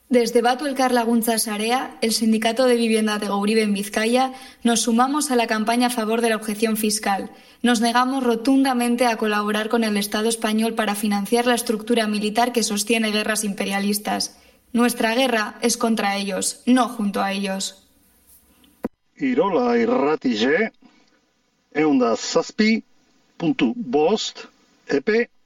Desde Batu Elkar Laguntza Sarea, el Sindicato de Vivienda de Gouribe en Vizcaya, nos sumamos a la campaña a favor de la objeción fiscal. Nos negamos rotundamente a colaborar con el Estado español para financiar la estructura militar que sostiene guerras imperialistas. Nuestra guerra es contra ellos, no junto a ellos. Irola irratije, 107.5 EP